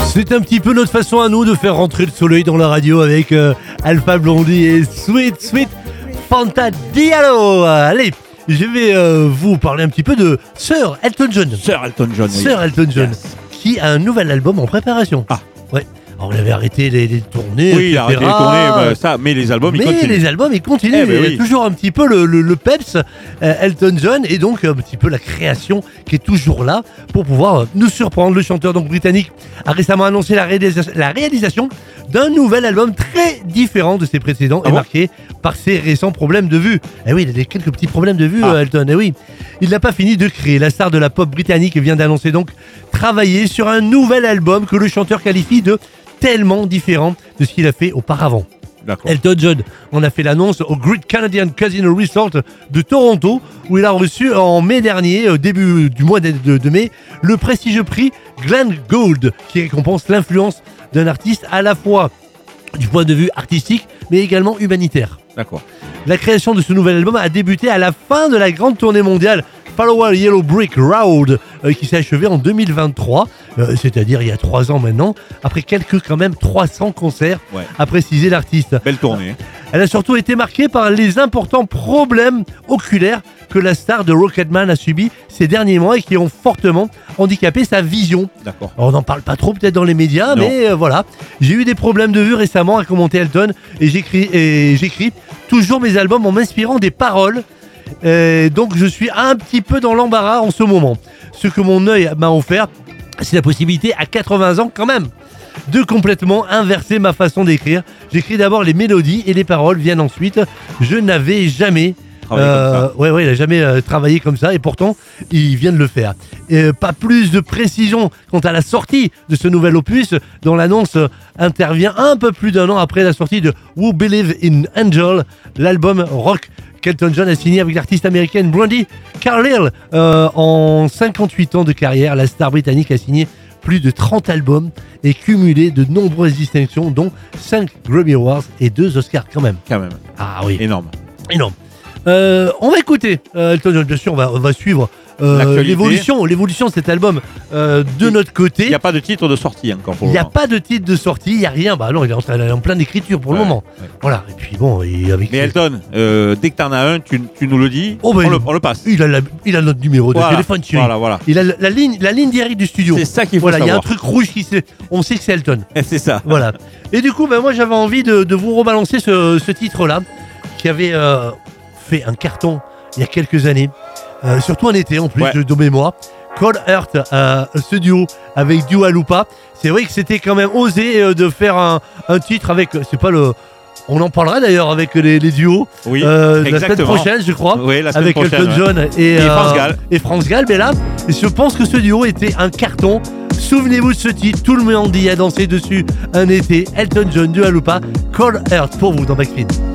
C'est un petit peu notre façon à nous de faire rentrer le soleil dans la radio avec Alpha Blondy et Sweet Sweet Fanta Diallo. Allez, je vais vous parler un petit peu de Sir Elton John. Sir Elton John, oui. Sir Elton John, Yes. qui a un nouvel album en préparation. Ah. Ouais. Alors, on avait arrêté les tournées, Oui, il a arrêté les tournées, mais les albums, ils mais continuent. les albums, ils continuent. Eh ben Il y a oui. toujours un petit peu le peps Elton John, et donc un petit peu la création qui est toujours là pour pouvoir nous surprendre. Le chanteur donc britannique a récemment annoncé la réalisation d'un nouvel album très différent de ses précédents, Ah et bon marqué par ses récents problèmes de vue. Eh oui, il a des quelques petits problèmes de vue, Ah. Elton. Eh oui, il n'a pas fini de créer. La star de la pop britannique vient d'annoncer donc travailler sur un nouvel album que le chanteur qualifie de tellement différent de ce qu'il a fait auparavant. D'accord. Elton John en a fait l'annonce au Great Canadian Casino Resort de Toronto, où il a reçu en mai dernier, au début du mois de mai, le prestigieux prix Glenn Gould, qui récompense l'influence d'un artiste à la fois du point de vue artistique, mais également humanitaire. D'accord. La création de ce nouvel album a débuté à la fin de la grande tournée mondiale Follow Yellow Brick Road, qui s'est achevée en 2023, c'est-à-dire il y a 3 ans maintenant, après quand même 300 concerts, Ouais. a précisé l'artiste. Belle tournée. Elle a surtout été marquée par les importants problèmes oculaires que la star de Rocketman a subis ces derniers mois et qui ont fortement handicapé sa vision. D'accord. Alors, on n'en parle pas trop peut-être dans les médias, Non. mais voilà. J'ai eu des problèmes de vue récemment, a commenté Elton, et j'écris toujours mes albums en m'inspirant des paroles. Donc je suis un petit peu dans l'embarras en ce moment. Ce que mon œil m'a offert, c'est la possibilité à 80 ans quand même de complètement inverser ma façon d'écrire. J'écris d'abord les mélodies et les paroles viennent ensuite. Je n'avais jamais il a jamais travaillé comme ça, et pourtant il vient de le faire. Pas plus de précision quant à la sortie de ce nouvel opus, dont l'annonce intervient un peu plus d'1 an après la sortie de Who Believe in Angel, l'album rock qu'Elton John a signé avec l'artiste américaine Brandi Carlile. En 58 ans de carrière, la star britannique a signé plus de 30 albums et cumulé de nombreuses distinctions, dont 5 Grammy Awards et 2 Oscars quand même. Quand même. Ah oui, Énorme. énorme. On va écouter Elton John, bien sûr, on va suivre l'évolution de cet album de notre côté. Il n'y a pas de titre de sortie encore pour Il le n'y a moment. pas de titre de sortie, il n'y a rien. Bah non, il est en plein d'écriture pour le Ouais, moment. ouais. Voilà, et puis bon, avec Mais Elton, dès que t'en as un, tu nous le dis, Oh, bah, on le passe. il a notre numéro de Voilà, téléphone, chérie. voilà. Il a la ligne directe du studio. C'est ça qu'il faut Voilà, il y a un savoir. truc rouge on sait que c'est Elton. C'est ça. Voilà. Et du coup, moi j'avais envie de vous rebalancer ce titre-là, qui avait fait un carton il y a quelques années, surtout en été en plus, Ouais. de mémoire. Cold Heart, ce duo avec Dua Lipa. C'est vrai que c'était quand même osé de faire un titre avec, c'est pas le... On en parlera d'ailleurs avec les duos Oui, la semaine exactement. prochaine, je crois. Oui, la semaine avec prochaine. Elton John et France Gall. Et France Gall. Mais là, je pense que ce duo était un carton. Souvenez-vous de ce titre, tout le monde y a dansé dessus un été. Elton John, Dua Lipa, Cold Heart pour vous dans Backspin.